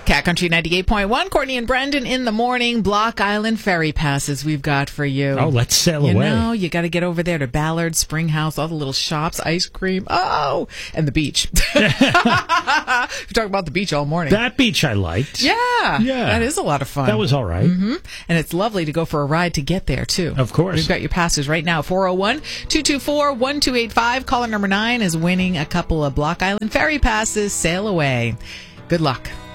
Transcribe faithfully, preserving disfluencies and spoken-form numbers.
Cat Country ninety-eight point one, Courtney and Brendan in the morning. Block Island ferry passes we've got for you. Oh, let's sail you away. You know, you got to get over there to Ballard, Spring House, all the little shops, ice cream. Oh, and the beach. We're talking about the beach all morning. That beach I liked. Yeah. Yeah. That is a lot of fun. That was all right. Mm-hmm. And it's lovely to go for a ride to get there, too. Of course. We've got your passes right now. four oh one, two two four, one two eight five. Caller number nine is winning a couple of Block Island ferry passes. Sail away. Good luck.